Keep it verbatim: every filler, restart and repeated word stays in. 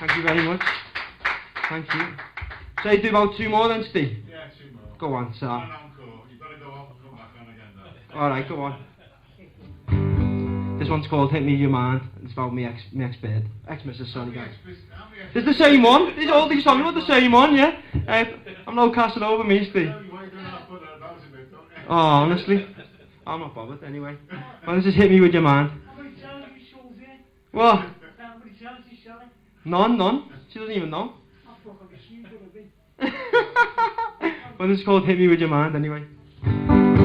Thank you very much. Thank you. So you do about two more then, Steve? Yeah, two more. Go on, sir. One encore. You've got to go off and come back on again, though. Alright, go on. This one's called Hit Me Your Mind. It's about me ex, me ex-bed. Ex-missus, sorry guys. It's the same one. These all these songs are the same one, yeah? Uh, I'm no casting over me, Steve. Oh, honestly. I'm not bothered, anyway. Well, this is Hit Me With Your Mind. How many times have you sold it? What? How many times have you sold it? None, none. She doesn't even know. I thought I could see it would have been. Well, this is called Hit Me With Your Mind, anyway.